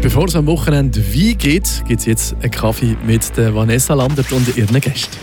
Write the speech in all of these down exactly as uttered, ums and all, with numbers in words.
Bevor es am Wochenende Wein geht, gibt es jetzt einen Kaffee mit der Vanessa Landert und ihren Gästen.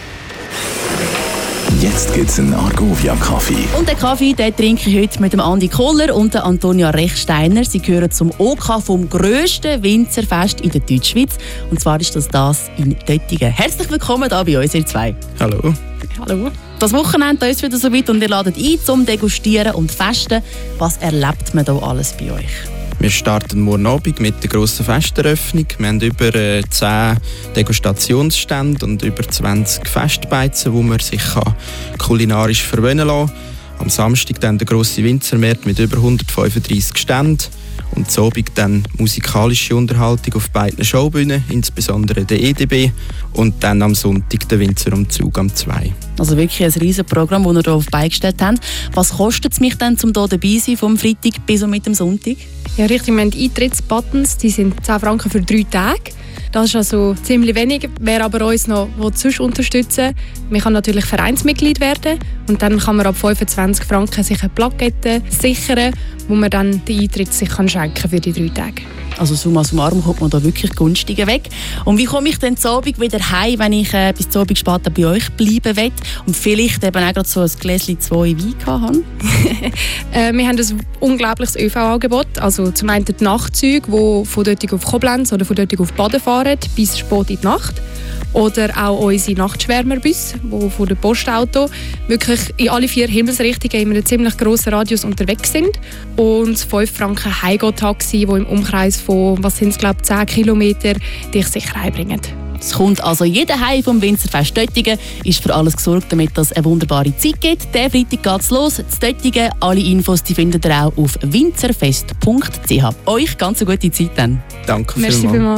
Jetzt gibt es einen Argovia-Kaffee. Und den Kaffee den trinke ich heute mit dem Andi Kohler und der Antonia Rechsteiner. Sie gehören zum O K vom grössten Winzerfest in der Deutschschweiz. Und zwar ist das das in Döttingen. Herzlich willkommen hier bei uns, ihr zwei. Hallo. Hallo. Das Wochenende ist wieder so weit und ihr ladet ein zum Degustieren und Festen. Was erlebt man hier alles bei euch? Wir starten morgen Abend mit der grossen Festeröffnung. Wir haben über äh, zehn Degustationsstände und über zwanzig Festbeizen, wo man sich kann kulinarisch verwöhnen kann. Am Samstag dann der grosse Winzermarkt mit über hundertfünfunddreissig Ständen. Und am Abend dann musikalische Unterhaltung auf beiden Showbühnen, insbesondere der E D B. Und dann am Sonntag der Winzerumzug am zwei. Also wirklich ein riesiges Programm, das ihr hier auf die Beine gestellt habt. Was kostet es mich denn, um hier dabei zu sein, vom Freitag bis und mit dem Sonntag? Ja, richtig. Wir haben Eintrittsbuttons, die sind zehn Franken für drei Tage. Das ist also ziemlich wenig. Wer aber uns noch sonst unterstützen will, man kann natürlich Vereinsmitglied werden. Und dann kann man ab fünfundzwanzig Franken sich eine Plakette sichern, wo man dann den Eintritt sich kann schenken für die drei Tage. Also summa summarum kommt man da wirklich günstiger weg. Und wie komme ich denn zu Abend wieder heim, wenn ich äh, bis zu Abend später bei euch bleiben will und vielleicht eben auch gerade so ein Gläschen zwei Wein habe? äh, wir haben ein unglaubliches Ö V-Angebot. Also zum einen die Nachtzüge, die von dort auf Koblenz oder von dort auf Baden fahren, bis spät in die Nacht. Oder auch unsere Nachtschwärmerbusse, die von dem Postauto wirklich in alle vier Himmelsrichtungen in einem ziemlich grossen Radius unterwegs sind. Und fünf Franken Heigo-Taxi, die im Umkreis von, was sind es, glaube ich, zehn Kilometer, dich sicher heimbringen. Es kommt also jeder heim vom Winzerfest Döttingen. Ist für alles gesorgt, damit es eine wunderbare Zeit gibt. Der Freitag geht es los. Zu Döttingen. Alle Infos die findet ihr auch auf winzerfest punkt c h. Euch ganz eine gute Zeit dann. Danke Merci vielmals.